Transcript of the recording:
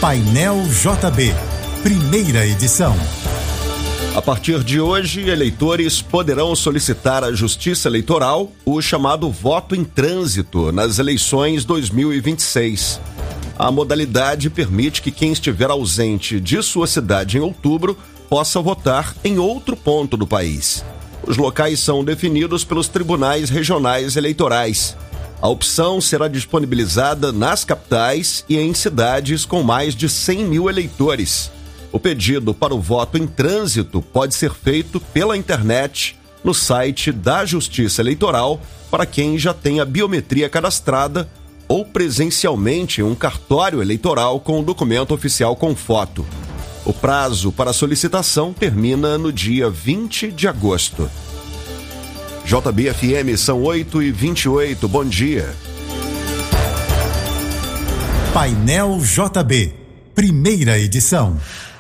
Painel JB, primeira edição. A partir de hoje, eleitores poderão solicitar à Justiça Eleitoral o chamado voto em trânsito nas eleições 2026. A modalidade permite que quem estiver ausente de sua cidade em outubro possa votar em outro ponto do país. Os locais são definidos pelos tribunais regionais eleitorais. A opção será disponibilizada nas capitais e em cidades com mais de 100 mil eleitores. O pedido para o voto em trânsito pode ser feito pela internet no site da Justiça Eleitoral para quem já tem a biometria cadastrada ou presencialmente em um cartório eleitoral com o documento oficial com foto. O prazo para solicitação termina no dia 20 de agosto. JB-FM são 8h28, bom dia. Painel JB, primeira edição.